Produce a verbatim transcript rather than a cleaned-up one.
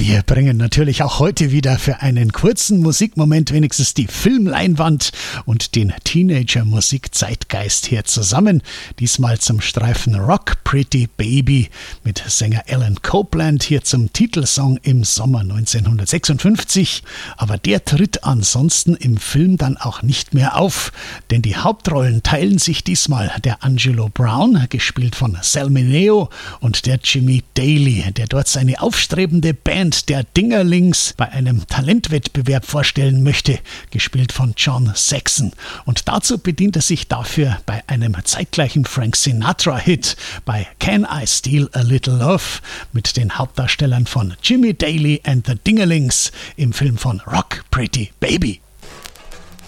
Wir bringen natürlich auch heute wieder für einen kurzen Musikmoment wenigstens die Filmleinwand und den Teenager-Musik-Zeitgeist hier zusammen. Diesmal zum Streifen Rock Pretty Baby mit Sänger Alan Copland, hier zum Titelsong im Sommer neunzehnhundertsechsundfünfzig. Aber der tritt ansonsten im Film dann auch nicht mehr auf, denn die Hauptrollen teilen sich diesmal der Angelo Brown, gespielt von Sal Mineo, und der Jimmy Daly, der dort seine aufstrebende Band der Dingerlings bei einem Talentwettbewerb vorstellen möchte, gespielt von John Saxon. Und dazu bedient er sich dafür bei einem zeitgleichen Frank Sinatra-Hit, bei Can I Steal a Little Love, mit den Hauptdarstellern von Jimmy Daly and the Dingerlings im Film von Rock Pretty Baby.